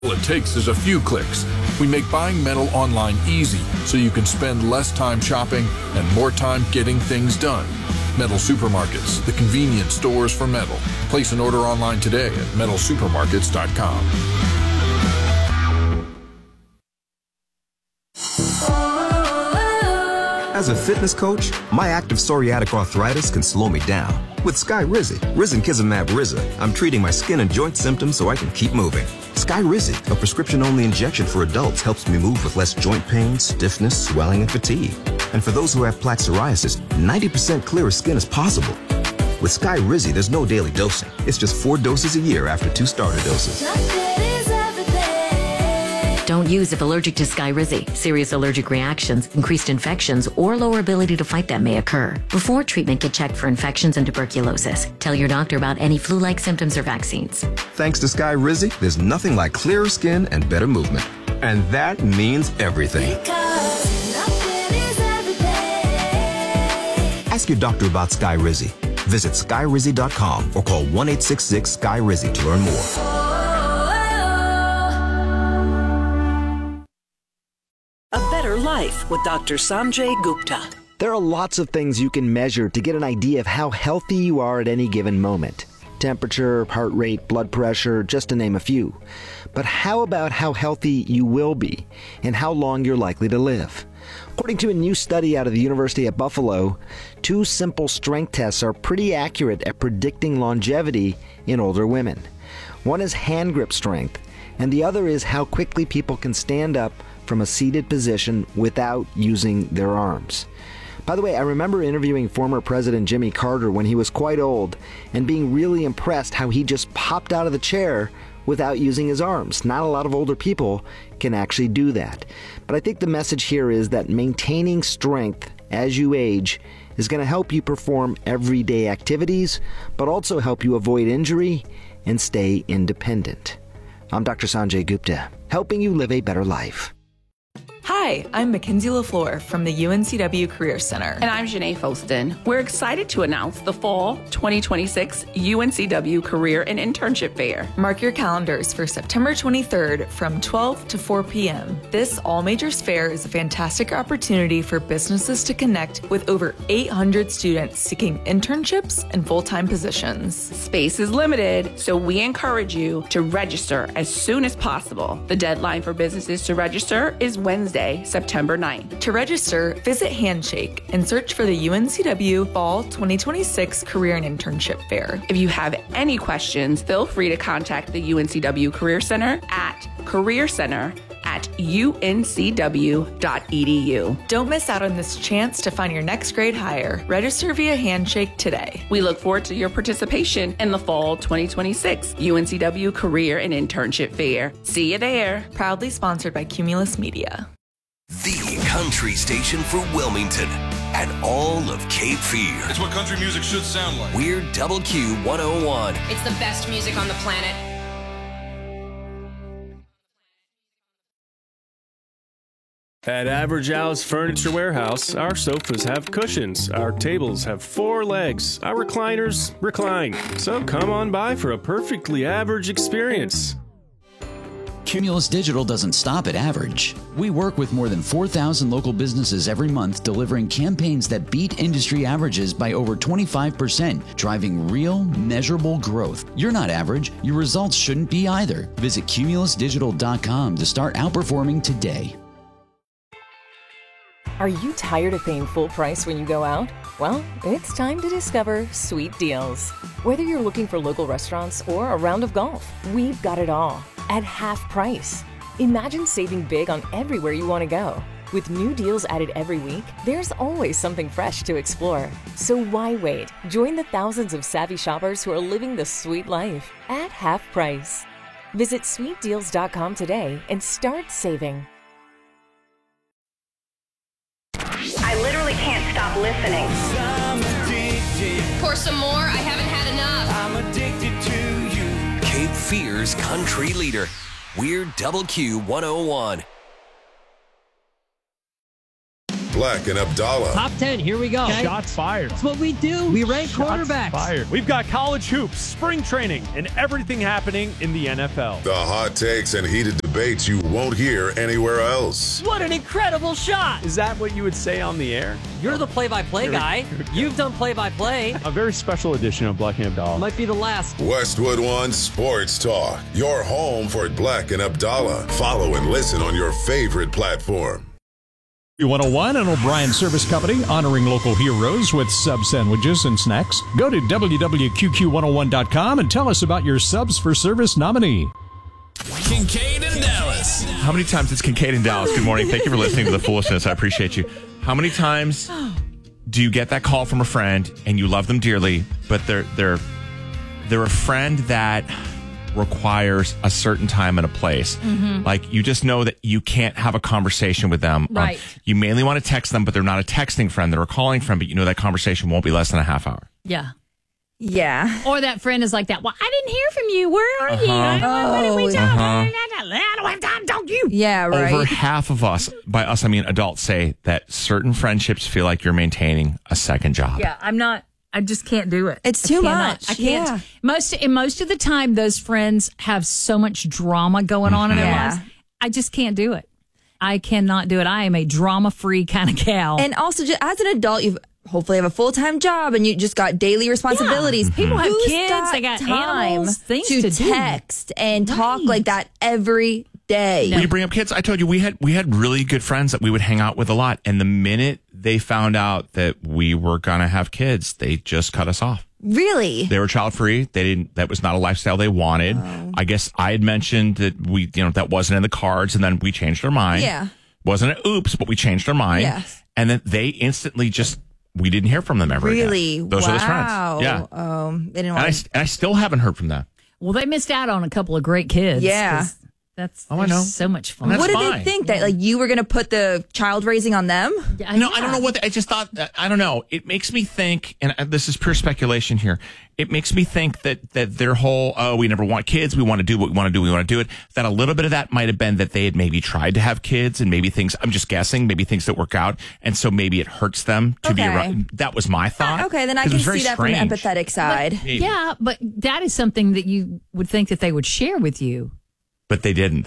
All it takes is a few clicks. We make buying metal online easy so you can spend less time shopping and more time getting things done. Metal Supermarkets, the convenience stores for metal. Place an order online today at metalsupermarkets.com. As a fitness coach, my active psoriatic arthritis can slow me down. With Skyrizi, Risankizumab Riza, I'm treating my skin and joint symptoms so I can keep moving. Skyrizi, a prescription-only injection for adults, helps me move with less joint pain, stiffness, swelling, and fatigue. And for those who have plaque psoriasis, 90% clearer skin is possible. With Skyrizi, there's no daily dosing. It's just 4 doses a year after 2 starter doses. Don't use if allergic to Skyrizi. Serious allergic reactions, increased infections, or lower ability to fight them may occur. Before treatment, get checked for infections and tuberculosis. Tell your doctor about any flu-like symptoms or vaccines. Thanks to Skyrizi, there's nothing like clearer skin and better movement. And that means everything. Ask your doctor about Skyrizi. Visit Skyrizi.com or call 1-866-SKY-RIZI to learn more. A Better Life with Dr. Sanjay Gupta. There are lots of things you can measure to get an idea of how healthy you are at any given moment. Temperature, heart rate, blood pressure, just to name a few. But how about how healthy you will be and how long you're likely to live? According to a new study out of the University of Buffalo, 2 simple strength tests are pretty accurate at predicting longevity in older women. One is hand grip strength, and the other is how quickly people can stand up from a seated position without using their arms. By the way, I remember interviewing former President Jimmy Carter when he was quite old and being really impressed how he just popped out of the chair without using his arms. Not a lot of older people can actually do that. But I think the message here is that maintaining strength as you age is going to help you perform everyday activities, but also help you avoid injury and stay independent. I'm Dr. Sanjay Gupta, helping you live a better life. Hi, I'm Mackenzie LaFleur from the UNCW Career Center. And I'm Janae Foston. We're excited to announce the Fall 2026 UNCW Career and Internship Fair. Mark your calendars for September 23rd from 12 to 4 p.m. This all-majors fair is a fantastic opportunity for businesses to connect with over 800 students seeking internships and full-time positions. Space is limited, so we encourage you to register as soon as possible. The deadline for businesses to register is Wednesday, September 9th. To register, visit Handshake and search for the UNCW Fall 2026 Career and Internship Fair. If you have any questions, feel free to contact the UNCW Career Center at careercenter@uncw.edu. Don't miss out on this chance to find your next great hire. Register via Handshake today. We look forward to your participation in the Fall 2026 UNCW Career and Internship Fair. See you there. Proudly sponsored by Cumulus Media. The country station for Wilmington and all of Cape Fear. It's what country music should sound like. We're Double Q 101. It's the best music on the planet. At Average Al's Furniture Warehouse, our sofas have cushions, our tables have 4 legs, our recliners recline. So come on by for a perfectly average experience. Cumulus Digital doesn't stop at average. We work with more than 4,000 local businesses every month, delivering campaigns that beat industry averages by over 25%, driving real, measurable growth. You're not average. Your results shouldn't be either. Visit cumulusdigital.com to start outperforming today. Are you tired of paying full price when you go out? Well, it's time to discover Sweet Deals. Whether you're looking for local restaurants or a round of golf, we've got it all at half price. Imagine saving big on everywhere you want to go. With new deals added every week, there's always something fresh to explore. So why wait? Join the thousands of savvy shoppers who are living the sweet life at half price. Visit sweetdeals.com today and start saving. I literally can't stop listening. Pour some more. I haven't had enough. I'm addicted to you. Cape Fear's country leader. We're Double Q 101. Black and Abdallah. Top 10, here we go. Okay. Shots fired. That's what we do. We rank quarterbacks. Fired. We've got college hoops, spring training, and everything happening in the NFL. The hot takes and heated debates you won't hear anywhere else. What an incredible shot. Is that what you would say on the air? You're the play-by-play guy. You've done play-by-play. A very special edition of Black and Abdallah. Might be the last. Westwood One Sports Talk. Your home for Black and Abdallah. Follow and listen on your favorite platform. 101, an O'Brien Service Company, honoring local heroes with sub sandwiches and snacks. Go to www.qqc101.com and tell us about your Subs for Service nominee. Kincaid in Dallas. How many times it's Kincaid in Dallas? Good morning. Thank you for listening to the foolishness. I appreciate you. How many times do you get that call from a friend and you love them dearly, but they're a friend that requires a certain time and a place. Mm-hmm. Like, you just know that you can't have a conversation with them. Right. You mainly want to text them, but they're not a texting friend. They're a calling friend, but you know that conversation won't be less than a half hour. Yeah. Yeah. Or that friend is like that. Well, I didn't hear from you. Where are you? What did we talk? I don't have time to talk to you. Yeah, right. Over half of us, by us I mean adults, say that certain friendships feel like you're maintaining a second job. Yeah, I just can't do it. It's too much. I can't. Yeah. Most of the time, those friends have so much drama going on in their lives. I just can't do it. I cannot do it. I am a drama-free kind of gal. And also, just as an adult, you hopefully have a full-time job and you just got daily responsibilities. Yeah. People have Who's kids. They got time animals, things to text and talk like that every day. When you bring up kids, I told you we had really good friends that we would hang out with a lot. And the minute they found out that we were gonna have kids, they just cut us off. Really? They were child free. That was not a lifestyle they wanted. Oh. I guess I had mentioned that that wasn't in the cards, and then we changed our mind. Yeah. Wasn't an oops, but we changed our mind. Yes. And then they instantly we didn't hear from them ever again. Really? Those are those friends. Yeah. They didn't want and I still haven't heard from them. Well, they missed out on a couple of great kids. Yeah. That's I know. So much fun. What did they think? That you were going to put the child raising on them? I don't know what I just thought. I don't know. It makes me think, and this is pure speculation here. It makes me think that their whole we never want kids. We want to do what we want to do. We want to do it. That a little bit of that might have been that they had maybe tried to have kids, and maybe things. I'm just guessing. Maybe things that work out, and so maybe it hurts them to be around. That was my thought. Okay, then I can see that from the empathetic side. But that is something that you would think that they would share with you. But they didn't.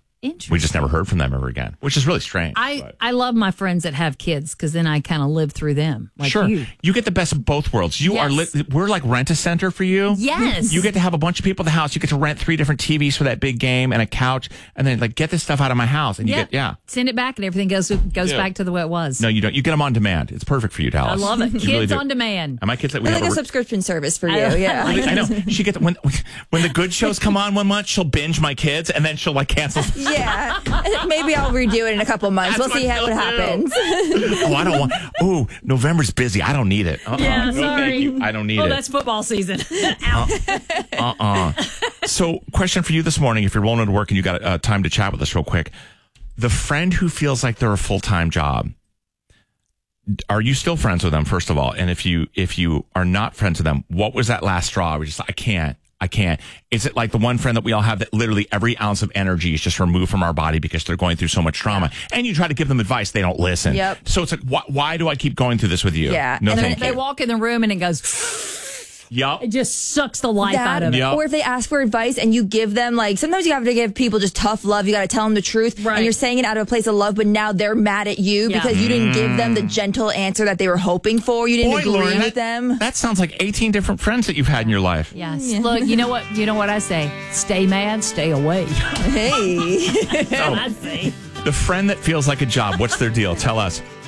We just never heard from them ever again, which is really strange. I love my friends that have kids because then I kind of live through them. Like sure. You get the best of both worlds. We're like Rent-A-Center for you. Yes. You get to have a bunch of people at the house. You get to rent 3 different TVs for that big game and a couch, and then get this stuff out of my house. And you send it back, and everything goes back to the way it was. No, you don't. You get them on demand. It's perfect for you, Dallas. I love it. Kids really on demand. And my kids, we have a subscription service for you. Yeah. I know. She gets when the good shows come on one month, she'll binge my kids, and then she'll cancel. Yeah. Maybe I'll redo it in a couple of months. We'll see what happens. I don't want. Oh, November's busy. I don't need it. Yeah, sorry. No, thank you. I don't need it. Oh, that's football season. So, question for you this morning: if you're rolling into work and you got time to chat with us real quick, the friend who feels like they're a full-time job, are you still friends with them? First of all, and if you are not friends with them, what was that last straw? We're just I can't. Is it like the one friend that we all have that literally every ounce of energy is just removed from our body because they're going through so much trauma? And you try to give them advice, they don't listen. Yep. So it's like, why do I keep going through this with you? Yeah. No, and thank They you. walk in the room and it goes. Yep. It just sucks the life out of it. Yep. Or if they ask for advice and you give them, sometimes you have to give people just tough love. You got to tell them the truth. Right. And you're saying it out of a place of love, but now they're mad at you because you didn't give them the gentle answer that they were hoping for. You didn't agree Lauren, with them. That sounds like 18 different friends that you've had in your life. Yes. Yeah. Look, you know what I say? Stay mad, stay away. Hey. That's what I say. The friend that feels like a job, what's their deal? Tell us.